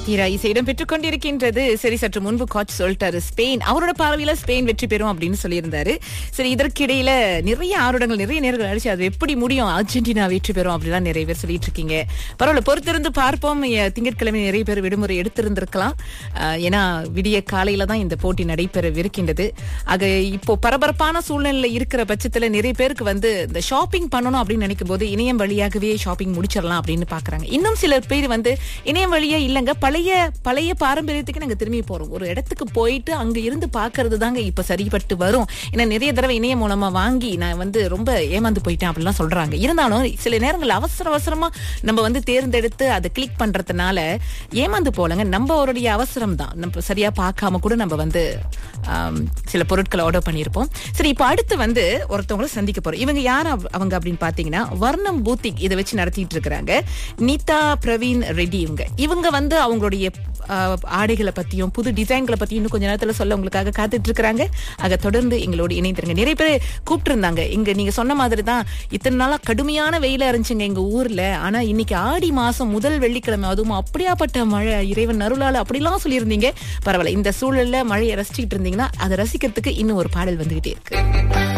தீரா இசையிடம் பெற்றுக் கொண்டிருக்கின்றது. சரி, சற்று முன்பு கோச் சொல்லிட்டாரு ஸ்பெயின் அவரோட பார்வையில ஸ்பெயின் வெற்றி பெறும் அப்படின்னு சொல்லியிருந்தாரு. சரி, இதற்கிடையில நிறைய ஆர்வங்கள் நிறைய நேர்கள் அடிச்சு அது எப்படி முடியும் அர்ஜென்டினா வெற்றி பெறும் அப்படிலாம் நிறைய பேர் சொல்லிட்டு இருக்கீங்க. பரவாயில்ல, பொறுத்திருந்து பார்ப்போம். திங்கட்கிழமை நிறைய பேர் விடுமுறை எடுத்திருந்திருக்கலாம். ஏன்னா விடிய காலையில தான் இந்த போட்டி நடைபெறவிருக்கின்றது. ஆக இப்போ பரபரப்பான சூழ்நிலை இருக்கிற பட்சத்துல நிறைய பேருக்கு வந்து இந்த ஷாப்பிங் பண்ணணும் அப்படின்னு நினைக்கும் போது இணையம் வழியாகவே ஷாப்பிங் முடிச்சிடலாம் அப்படின்னு பாக்குறாங்க. இன்னும் சில பேர் வந்து இணையம் வழியா இல்லங்க பழைய பாரம்பரியத்துக்கு நாங்க திரும்பி போறோம். ஒரு இடத்துக்கு போயிட்டு அங்க இருந்து பாக்குறது தாங்க இப்ப சரிப்பட்டு வரும். ஏன்னா நிறைய தடவை இணையம் மூலமா வாங்கி நான் வந்து ரொம்ப ஏமாந்து போயிட்டேன் அப்படிலாம் சொல்றாங்க. இருந்தாலும் சில நேரங்கள் அவசரமா நம்ம வந்து தேர்ந்தெடுத்து அதை கிளிக் பண்றதுனால ஏமாந்து போலங்க. நம்மளுடைய அவசரம் தான், நம்ம சரியா பார்க்காம கூட நம்ம வந்து சில பொருட்களை ஆர்டர் பண்ணியிருப்போம். சரி, இப்ப அடுத்து வந்து ஒருத்தவங்களை சந்திக்க போறோம். இவங்க யார் அவங்க அப்படின்னு பாத்தீங்கன்னா வர்ணம் பூத்திக் இதை வச்சு நடத்திட்டு இருக்கிறாங்க. நீதா பிரவீன் ரெட்டி இவங்க வந்து அவங்களுடைய ஆடைகளை பத்தியும் புது டிசைன்களை பத்தியும் இன்னும் கொஞ்ச நேரத்துல சொல்ல உங்களுக்காக காத்துட்டு இருக்காங்க. ஆக தொடர்ந்து எங்களோட இணைந்திருங்க. நிறைய பேர் கூப்பிட்டு இருந்தாங்க. இங்க நீங்க சொன்ன மாதிரி தான் இத்தனை நாளா கடுமையான வெயிலா இருந்துச்சுங்க எங்க ஊர்ல. ஆனா இன்னைக்கு ஆடி மாசம் முதல் வெள்ளிக்கிழமை, அதுவும் அப்படியாப்பட்ட மழை, இறைவன் அருளால அப்படிலாம் சொல்லியிருந்தீங்க. பரவாயில்ல, இந்த சூழல்ல மழையை ரசிச்சுக்கிட்டு இருந்தீங்கன்னா அதை ரசிக்கிறதுக்கு இன்னும் ஒரு பாடல் வந்துகிட்டே இருக்கு.